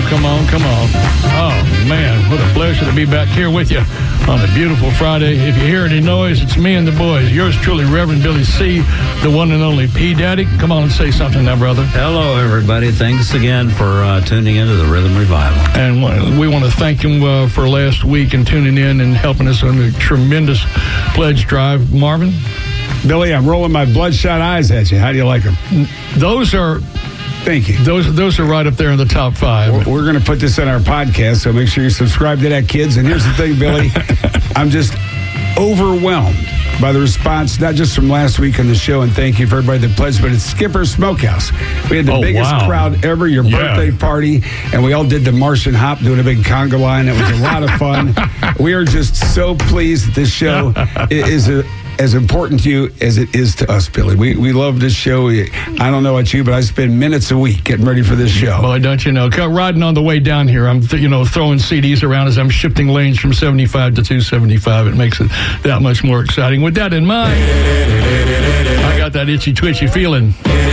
come on. Oh, man, what a pleasure to be back here with you on a beautiful Friday. If you hear any noise, it's me and the boys. Yours truly, Reverend Billy C., the one and only P. Daddy. Come on and say something now, brother. Hello, everybody. Thanks again for tuning into the Rhythm Revival. And we want to thank him for last week and tuning in and helping us on a tremendous pledge drive. Marvin? Billy, I'm rolling my bloodshot eyes at you. How do you like them? Those are... Thank you. Those are right up there in the top 5. We're going to put this on our podcast, so make sure you subscribe to that, kids. And here's the thing, Billy. I'm just overwhelmed by the response, not just from last week on the show, and thank you for everybody that pledged, but it's Skipper's Smokehouse. We had the biggest crowd ever, your birthday party, and we all did the Martian hop, doing a big conga line. It was a lot of fun. We are just so pleased that this show is as important to you as it is to us, Billy. We love this show. I don't know about you, but I spend minutes a week getting ready for this show. Boy, don't you know? Riding on the way down here, I'm throwing CDs around as I'm shifting lanes from 75 to 275. It makes it that much more exciting. With that in mind, I got that itchy, twitchy feeling.